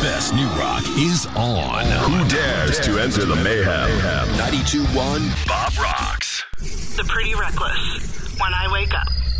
best new rock is on. Who dares to enter the mayhem? 92.1 Bob Rocks. The Pretty Reckless. When I Wake Up.